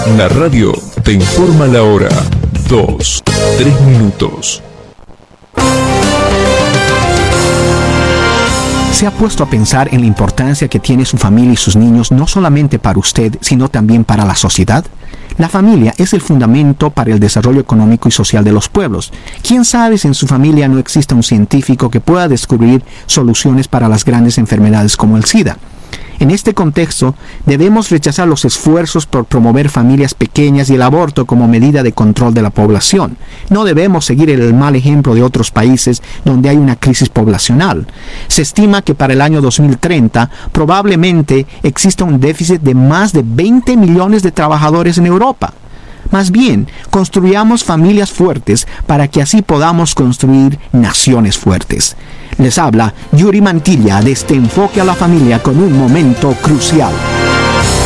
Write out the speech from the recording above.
La radio te informa la hora. 2, 3 minutos. ¿Se ha puesto a pensar en la importancia que tiene su familia y sus niños no solamente para usted, sino también para la sociedad? La familia es el fundamento para el desarrollo económico y social de los pueblos. ¿Quién sabe si en su familia no existe un científico que pueda descubrir soluciones para las grandes enfermedades como el SIDA? En este contexto, debemos rechazar los esfuerzos por promover familias pequeñas y el aborto como medida de control de la población. No debemos seguir el mal ejemplo de otros países donde hay una crisis poblacional. Se estima que para el año 2030 probablemente exista un déficit de más de 20 millones de trabajadores en Europa. Más bien, construyamos familias fuertes para que así podamos construir naciones fuertes. Les habla Yuri Mantilla de este Enfoque a la Familia con un momento crucial.